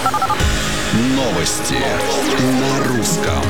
Новости на русском.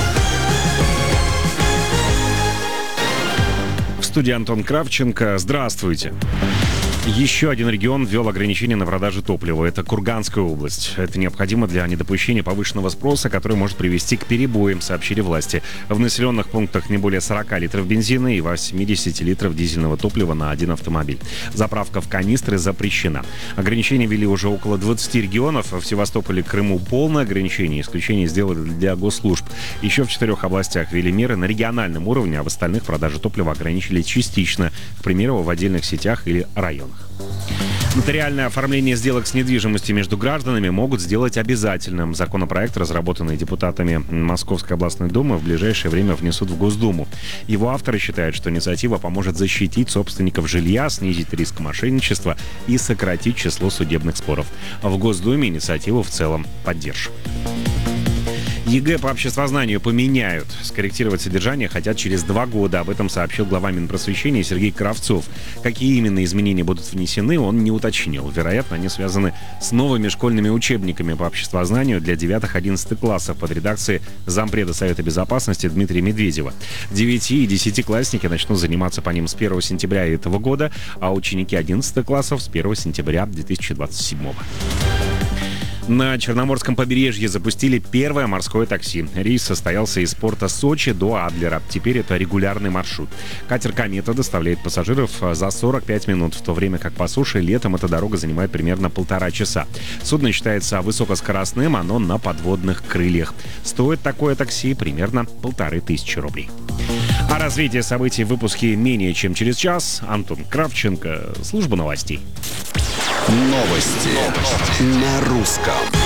В студии Антон Кравченко. Здравствуйте. Еще один регион ввел ограничения на продажу топлива. Это Курганская область. Это необходимо для недопущения повышенного спроса, который может привести к перебоям, сообщили власти. В населенных пунктах не более 40 литров бензина и 80 литров дизельного топлива на один автомобиль. Заправка в канистры запрещена. Ограничения ввели уже около 20 регионов. В Севастополе, Крыму полное ограничение. Исключение сделали для госслужб. Еще в 4 областях ввели меры на региональном уровне, а в остальных продажу топлива ограничили частично. К примеру, в отдельных сетях или районах. Нотариальное оформление сделок с недвижимостью между гражданами могут сделать обязательным. Законопроект, разработанный депутатами Московской областной думы, в ближайшее время внесут в Госдуму. Его авторы считают, что инициатива поможет защитить собственников жилья, снизить риск мошенничества и сократить число судебных споров. В Госдуме инициативу в целом поддержат. ЕГЭ по обществознанию поменяют. Скорректировать содержание хотят через 2 года. Об этом сообщил глава Минпросвещения Сергей Кравцов. Какие именно изменения будут внесены, он не уточнил. Вероятно, они связаны с новыми школьными учебниками по обществознанию для 9-11 классов под редакцией зампреда Совета Безопасности Дмитрия Медведева. 9- и 10-классники начнут заниматься по ним с 1 сентября этого года, а ученики 11 классов с 1 сентября 2027 года. На Черноморском побережье запустили первое морское такси. Рейс состоялся из порта Сочи до Адлера. Теперь это регулярный маршрут. Катер «Комета» доставляет пассажиров за 45 минут, в то время как по суше летом эта дорога занимает примерно 1,5 часа. Судно считается высокоскоростным, оно на подводных крыльях. Стоит такое такси примерно 1500 рублей. О развитии событий в выпуске менее чем через час. Антон Кравченко, служба новостей. Новости на русском.